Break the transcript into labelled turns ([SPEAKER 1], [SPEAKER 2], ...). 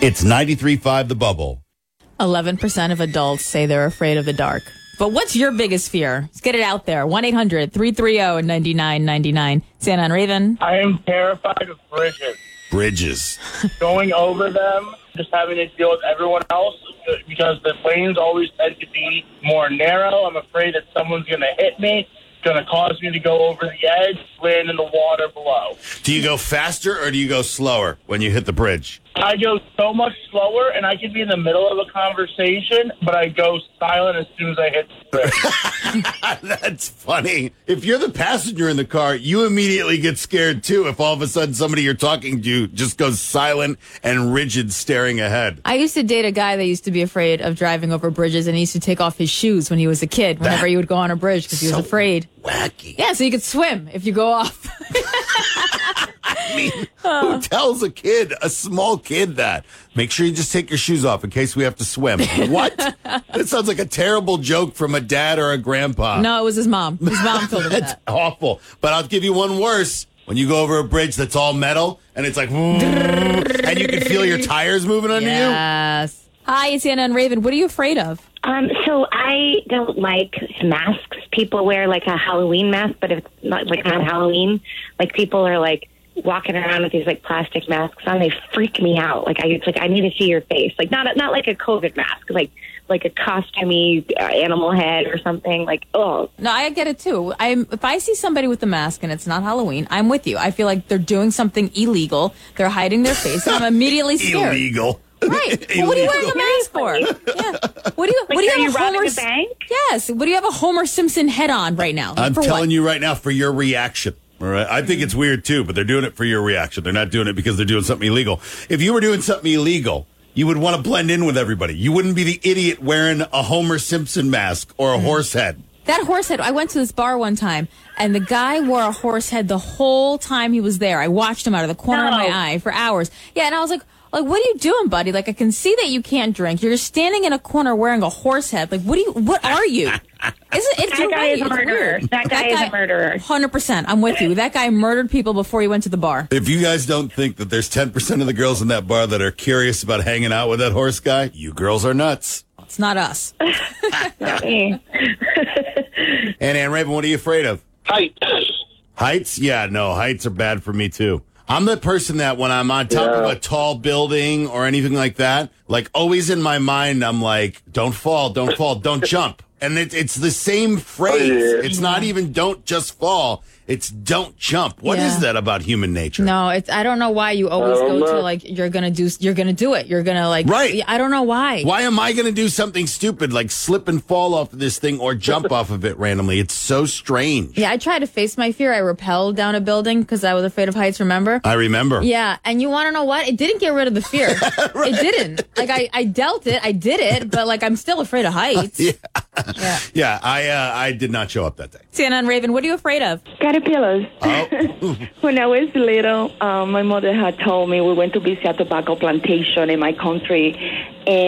[SPEAKER 1] It's 93.5 The Bubble.
[SPEAKER 2] 11% of adults say they're afraid of the dark. But what's your biggest fear? Let's get it out there. 1-800-330-9999. Santa and Raven.
[SPEAKER 3] I am terrified of bridges.
[SPEAKER 1] Bridges.
[SPEAKER 3] Going over them, just having to deal with everyone else because the lanes always tend to be more narrow. I'm afraid that someone's going to hit me. Going to cause me to go over the edge, land in the water below.
[SPEAKER 1] Do you go faster or do you go slower when you hit the bridge?
[SPEAKER 3] I go so much slower, and I could be in the middle of a conversation, but I go silent as soon as I hit the bridge.
[SPEAKER 1] That's funny. If you're the passenger in the car, you immediately get scared, too, if all of a sudden somebody you're talking to just goes silent and rigid staring ahead.
[SPEAKER 2] I used to date a guy that used to be afraid of driving over bridges, and he used to take off his shoes when he was a kid, whenever he would go on a bridge, because he was afraid.
[SPEAKER 1] Wacky.
[SPEAKER 2] Yeah, so you could swim if you go off.
[SPEAKER 1] I mean, who tells a small kid that? Make sure you just take your shoes off in case we have to swim. What? That sounds like a terrible joke from a dad or a grandpa.
[SPEAKER 2] No, it was his mom. His mom told him
[SPEAKER 1] That's
[SPEAKER 2] that.
[SPEAKER 1] awful. But I'll give you one worse. When you go over a bridge that's all metal and it's like, and you can feel your tires moving under you.
[SPEAKER 2] Yes. Hi, it's Anna and Raven. What are you afraid of?
[SPEAKER 4] So I don't like masks. People wear like a Halloween mask, but if it's not like on Halloween, like people are like walking around with these like plastic masks on. They freak me out. Like I need to see your face. Like not like a COVID mask, like a costumey animal head or something. Like, oh.
[SPEAKER 2] No, I get it too. If I see somebody with a mask and it's not Halloween, I'm with you. I feel like they're doing something illegal. They're hiding their face, and I'm immediately scared.
[SPEAKER 1] Illegal.
[SPEAKER 2] Right. Well, what are you wearing a mask for? Yeah. What do you have a
[SPEAKER 4] robbing
[SPEAKER 2] Homer?
[SPEAKER 4] the bank?
[SPEAKER 2] Yes. What do you have a Homer Simpson head on right now?
[SPEAKER 1] I'm
[SPEAKER 2] for
[SPEAKER 1] telling
[SPEAKER 2] what?
[SPEAKER 1] you right now for your reaction. All right. I think it's weird too, but they're doing it for your reaction. They're not doing it because they're doing something illegal. If you were doing something illegal, you would want to blend in with everybody. You wouldn't be the idiot wearing a Homer Simpson mask or a horse head.
[SPEAKER 2] That horse head, I went to this bar one time, and the guy wore a horse head the whole time he was there. I watched him out of the corner of my eye for hours. Yeah, and I was like, what are you doing, buddy? Like, I can see that you can't drink. You're just standing in a corner wearing a horse head. Like, what are you?
[SPEAKER 4] That guy is a murderer. That guy is a murderer.
[SPEAKER 2] 100%. I'm with you. That guy murdered people before he went to the bar.
[SPEAKER 1] If you guys don't think that there's 10% of the girls in that bar that are curious about hanging out with that horse guy, you girls are nuts.
[SPEAKER 2] It's not us.
[SPEAKER 4] Not me.
[SPEAKER 1] And Ann Raven, what are you afraid of?
[SPEAKER 3] Heights.
[SPEAKER 1] Heights? Yeah, no, heights are bad for me too. I'm the person that when I'm on top of a tall building or anything like that, like always in my mind, I'm like, don't fall, don't jump. And it's the same phrase. It's not even don't just fall. It's don't jump. What is that about human nature?
[SPEAKER 2] No, I don't know why you always go to like, you're going to do it. You're going to like,
[SPEAKER 1] right.
[SPEAKER 2] I don't know why.
[SPEAKER 1] Why am I going to do something stupid like slip and fall off of this thing or jump off of it randomly? It's so strange.
[SPEAKER 2] Yeah, I tried to face my fear. I rappelled down a building because I was afraid of heights, remember?
[SPEAKER 1] I remember.
[SPEAKER 2] Yeah, and you want to know what? It didn't get rid of the fear. Right. It didn't. Like, I dealt it. I did it, but like, I'm still afraid of heights.
[SPEAKER 1] Yeah, I did not show up that day.
[SPEAKER 2] Santa and Raven, what are you afraid of?
[SPEAKER 5] Caterpillars.
[SPEAKER 1] Oh.
[SPEAKER 5] When I was little, my mother had told me we went to visit a tobacco plantation in my country,